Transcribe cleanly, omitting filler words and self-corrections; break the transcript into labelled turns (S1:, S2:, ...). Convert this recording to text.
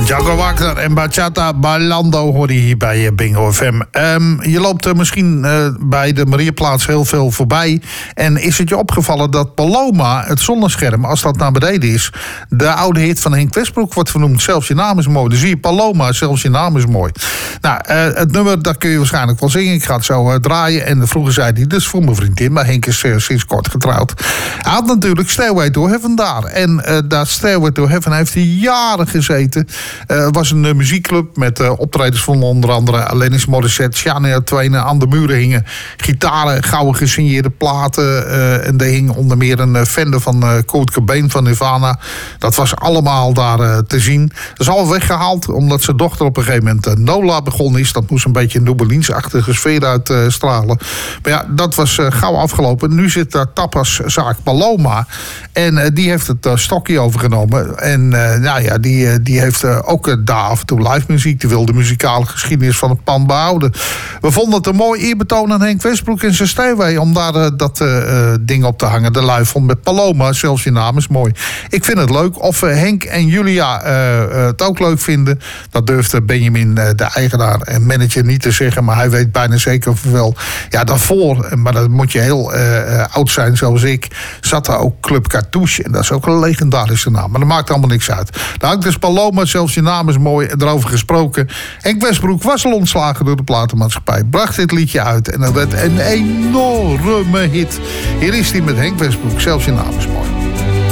S1: Django Wagner en Bachata Bailando hoor je hier bij Bingo FM. Je loopt misschien bij de Mariaplaats heel veel voorbij. En is het je opgevallen dat Paloma, het zonnescherm, als dat naar beneden is, de oude hit van Henk Westbroek wordt vernoemd. Zelfs je naam is mooi. Dan zie je Paloma, zelfs je naam is mooi. Nou, het nummer, dat kun je waarschijnlijk wel zingen. Ik ga het zo draaien. En vroeger zei hij, dus voor mijn vriendin. Maar Henk is sinds kort getrouwd. Hij had natuurlijk Stairway to Heaven daar. En dat Stairway to Heaven heeft hij jaren gezeten. Was een muziekclub met optredens van onder andere Alanis Morissette, Shania Twain. Aan de muren hingen gitaren, gouden gesigneerde platen. En er hing onder meer een Fender van Kurt Cobain van Nirvana. Dat was allemaal daar te zien. Dat is al weggehaald, omdat zijn dochter op een gegeven moment Nola begonnen is. Dat moest een beetje een New Orleans-achtige sfeer uitstralen. Maar ja, dat was gauw afgelopen. Nu zit daar tapaszaak Paloma. En die heeft het stokje overgenomen. En nou ja, die heeft ook daar af en toe live muziek. Die wil de muzikale geschiedenis van het pand behouden. We vonden het een mooi eerbetoon aan Henk Westbroek en zijn Stairway om daar dat ding op te hangen. De lui vond met Paloma, zelfs je naam is mooi. Ik vind het leuk. Of Henk en Julia het ook leuk vinden, dat durft Benjamin, de eigenaar en manager, niet te zeggen. Maar hij weet bijna zeker wel. Ja, daarvoor, maar dan moet je heel oud zijn zoals ik, zat daar ook Club Cartouche. En dat is ook een legendarische naam. Maar dat maakt allemaal niks uit. Daar hangt dus Paloma, zelfs je naam is mooi. En erover gesproken. Henk Westbroek was al ontslagen door de platenmaatschappij. Bracht dit liedje uit. En dat werd een enorme hit. Hier is hij met Henk Westbroek. Zelfs je naam is mooi.